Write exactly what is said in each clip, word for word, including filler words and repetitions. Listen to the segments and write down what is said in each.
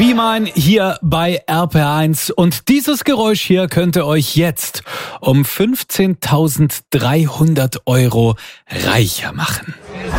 Be Mine hier bei R P R eins. Und dieses Geräusch hier könnte euch jetzt um fünfzehntausenddreihundert Euro reicher machen.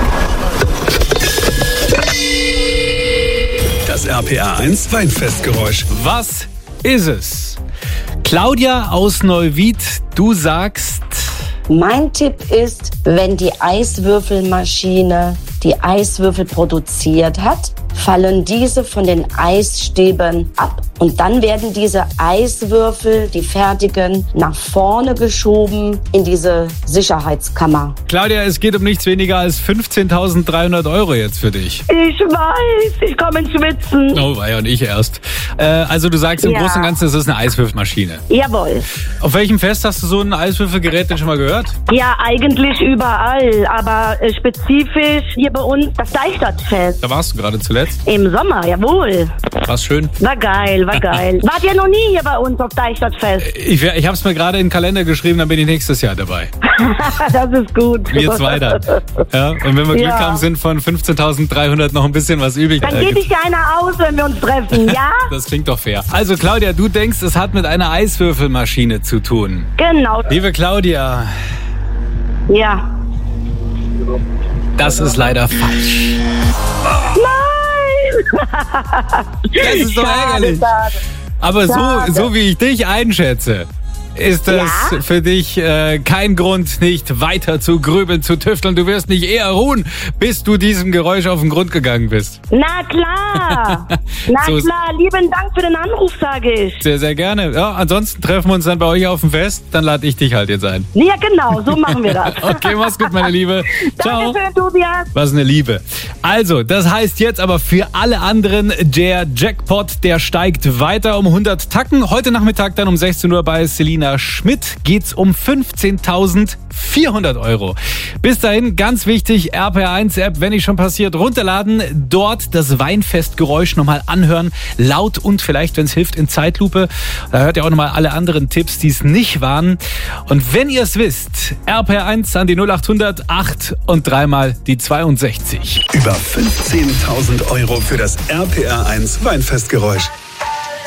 Das R P R eins Weinfestgeräusch. Was ist es? Claudia aus Neuwied, du sagst... Mein Tipp ist, wenn die Eiswürfelmaschine die Eiswürfel produziert hat, fallen diese von den Eisstäben ab. Und dann werden diese Eiswürfel, die fertigen, nach vorne geschoben in diese Sicherheitskammer. Claudia, es geht um nichts weniger als fünfzehntausenddreihundert Euro jetzt für dich. Ich weiß, ich komme ins Schwitzen. Oh, war ja und ich erst. Äh, also du sagst im Ja. Großen und Ganzen, es ist eine Eiswürfelmaschine. Jawohl. Auf welchem Fest hast du so ein Eiswürfelgerät denn schon mal gehört? Ja, eigentlich überall, aber äh, spezifisch hier bei uns das Deichstadtfest. Da warst du gerade zuletzt. Im Sommer, jawohl. War's schön? War geil, war geil. Wart ihr noch nie hier bei uns auf Deichstadtfest? Ich, ich habe es mir gerade in den Kalender geschrieben, dann bin ich nächstes Jahr dabei. Das ist gut. Wir zwei dann. Ja, und wenn wir Glück Ja. haben, sind von fünfzehntausenddreihundert noch ein bisschen was übrig. Dann Äh, gebe ich dir einer aus, wenn wir uns treffen, ja? Das klingt doch fair. Also Claudia, du denkst, es hat mit einer Eiswürfelmaschine zu tun. Genau. Liebe Claudia, Ja. das ist leider falsch. Nein! Das ist doch Schade, ärgerlich. schade. Aber so, Schade. so wie ich dich einschätze, ist das Ja? für dich äh, kein Grund, nicht weiter zu grübeln, zu tüfteln. Du wirst nicht eher ruhen, bis du diesem Geräusch auf den Grund gegangen bist. Na klar. Na So ist- klar. Lieben Dank für den Anruf, sage ich. Sehr, sehr gerne. Ja, ansonsten treffen wir uns dann bei euch auf dem Fest. Dann lade ich dich halt jetzt ein. Ja, genau. So machen wir das. Okay, mach's gut, meine Liebe. Ciao. Dankeschön, Tobias. Was eine Liebe. Also, das heißt jetzt aber für alle anderen, der Jackpot, der steigt weiter um hundert Tacken. Heute Nachmittag dann um sechzehn Uhr bei Selina Schmidt geht's um fünfzehntausendvierhundert Euro. Bis dahin, ganz wichtig, R P R eins App, wenn nicht schon passiert, runterladen, dort das Weinfestgeräusch nochmal anhören, laut und vielleicht, wenn es hilft, in Zeitlupe. Da hört ihr auch nochmal alle anderen Tipps, die es nicht waren. Und wenn ihr es wisst, R P R eins an die null acht hundert acht und dreimal die zweiundsechzig. Über fünfzehntausend Euro für das R P R eins Weinfestgeräusch.